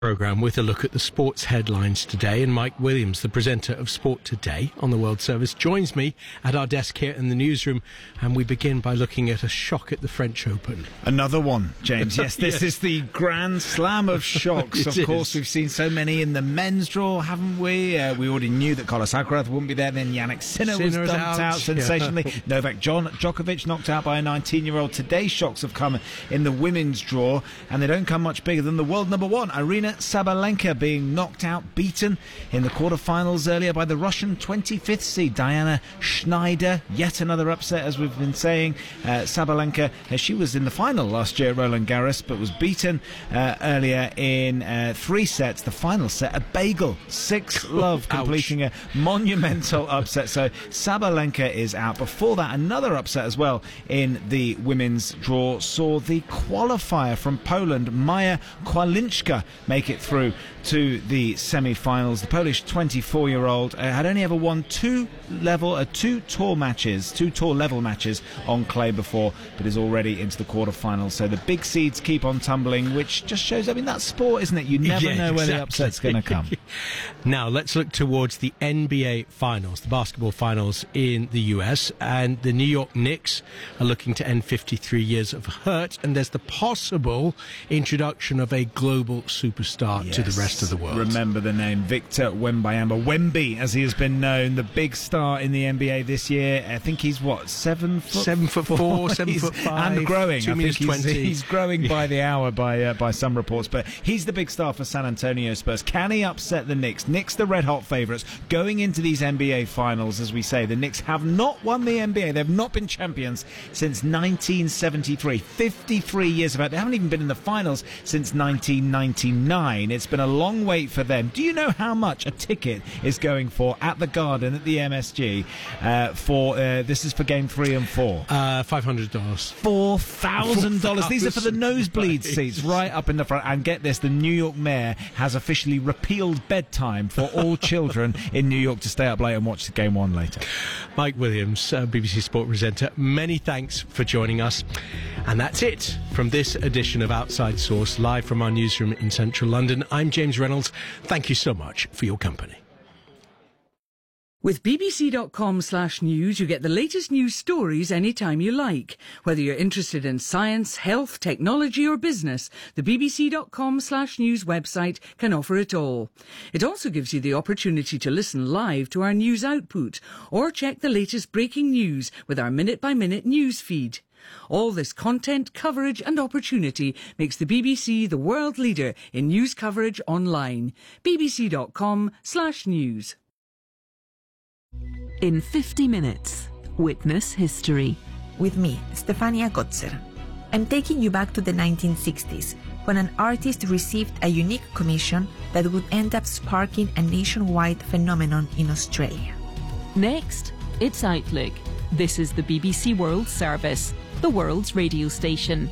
Programme with a look at the sports headlines today, and Mike Williams, the presenter of Sport Today on the World Service, joins me at our desk here in the newsroom, and we begin by looking at a shock at the French Open. Another one, James. Yes, this is the Grand Slam of shocks. Of course, we've seen so many in the men's draw, haven't we? We already knew that Carlos Alcaraz wouldn't be there. Then Jannik Sinner was dumped out sensationally. Yeah. Novak Djokovic knocked out by a 19-year-old. Today's shocks have come in the women's draw, and they don't come much bigger than the world number one, Aryna Sabalenka, being knocked out, beaten in the quarterfinals earlier by the Russian 25th seed Diana Schneider. Yet another upset, as we've been saying. Sabalenka, she was in the final last year at Roland Garros, but was beaten earlier in 3 sets. The final set, a bagel, 6-love, completing a monumental upset. So Sabalenka is out. Before that, another upset as well in the women's draw saw the qualifier from Poland, Maja Kwalinska, make it through to the semi-finals. The Polish 24-year-old had only ever won two tour level matches on clay before, but is already into the quarterfinals. So the big seeds keep on tumbling, which just shows, that's sport, isn't it? You never know where the upset's going to come. Now let's look towards the NBA finals, the basketball finals in the US, and the New York Knicks are looking to end 53 years of hurt, and there's the possible introduction of a global superstar to the rest of the world. Remember the name Victor Wembanyama, Wemby as he has been known, the big star in the NBA this year. I think he's 7 foot 7'4", 7'5", and growing. 2 meters 20. He's growing by the hour by some reports, but he's the big star for San Antonio Spurs. Can he upset the Knicks? Knicks, the red hot favourites going into these NBA finals. As we say, the Knicks have not won the NBA. They've not been champions since 1973. 53 years of it. They haven't even been in the finals since 1999. It's been a long wait for them. Do you know how much a ticket is going for at the Garden at the MSG this is for game 3 and 4? $500. $4,000. These are for the nosebleed seats right up in the front. And get this, the New York mayor has officially repealed bedtime for all children in New York to stay up late and watch the game 1 later. Mike Williams, BBC Sport presenter, many thanks for joining us. And that's it from this edition of Outside Source, live from our newsroom in central London. I'm James Reynolds. Thank you so much for your company. With bbc.com/news, you get the latest news stories anytime you like. Whether you're interested in science, health, technology or business, the bbc.com/news website can offer it all. It also gives you the opportunity to listen live to our news output or check the latest breaking news with our minute-by-minute news feed. All this content, coverage and opportunity makes the BBC the world leader in news coverage online. bbc.com/news. In 50 minutes, witness history. With me, Stefania Kotzer. I'm taking you back to the 1960s, when an artist received a unique commission that would end up sparking a nationwide phenomenon in Australia. Next, it's Outlook. This is the BBC World Service, the world's radio station.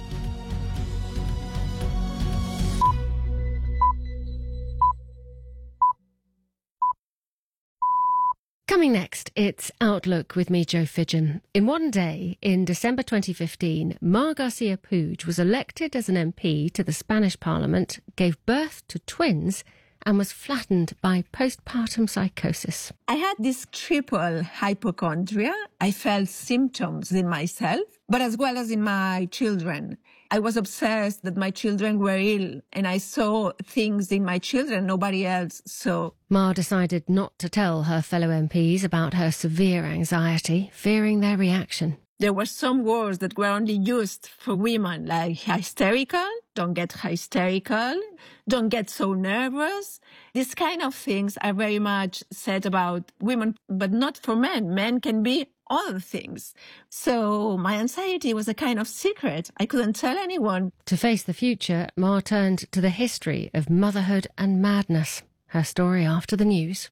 Coming next, it's Outlook with me, Jo Fidgen. In one day, in December 2015, Mar Garcia Puig was elected as an MP to the Spanish Parliament, gave birth to twins, and was flattened by postpartum psychosis. I had this triple hypochondria. I felt symptoms in myself, but as well as in my children. I was obsessed that my children were ill, and I saw things in my children nobody else saw. Mar decided not to tell her fellow MPs about her severe anxiety, fearing their reaction. There were some words that were only used for women, like hysterical, don't get hysterical, don't get so nervous. These kind of things are very much said about women, but not for men. Men can be other things. So my anxiety was a kind of secret. I couldn't tell anyone. To face the future, Mar turned to the history of motherhood and madness. Her story after the news.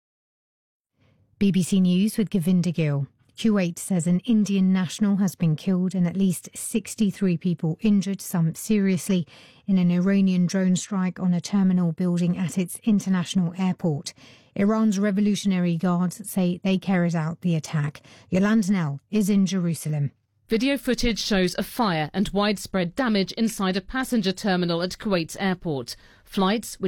BBC News with Govinda Gill. Kuwait says an Indian national has been killed and at least 63 people injured, some seriously, in an Iranian drone strike on a terminal building at its international airport. Iran's Revolutionary Guards say they carried out the attack. Yolande Nell is in Jerusalem. Video footage shows a fire and widespread damage inside a passenger terminal at Kuwait's airport. Flights, which